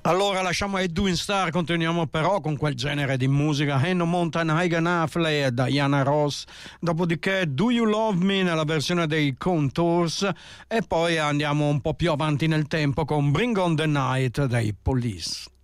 Allora lasciamo Edwin Starr, continuiamo però con quel genere di musica, Hannah Montana, Hagan Affley e Diana Ross, dopodiché Do You Love Me nella versione dei Contours e poi andiamo un po' più avanti nel tempo con Bring on the Night dei Police.